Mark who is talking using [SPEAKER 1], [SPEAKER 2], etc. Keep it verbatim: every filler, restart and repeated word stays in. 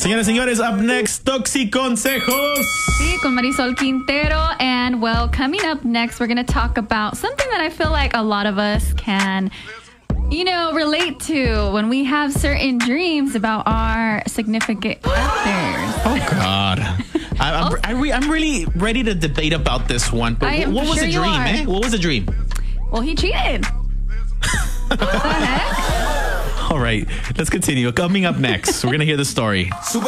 [SPEAKER 1] Señoras y señores, up next, Toxiconsejos.
[SPEAKER 2] Sí, con Marisol Quintero. And well, coming up next, we're going to talk about something that I feel like a lot of us can, you know, relate to when we have certain dreams about our significant others.
[SPEAKER 1] Oh, God. I, I'm, I re, I'm really ready to debate about this one. But
[SPEAKER 2] I am
[SPEAKER 1] what was
[SPEAKER 2] sure
[SPEAKER 1] the
[SPEAKER 2] you
[SPEAKER 1] dream,
[SPEAKER 2] are.
[SPEAKER 1] eh? What was the dream?
[SPEAKER 2] Well, he cheated. What the heck?
[SPEAKER 1] All right, let's continue. Coming up next, we're going to hear the story.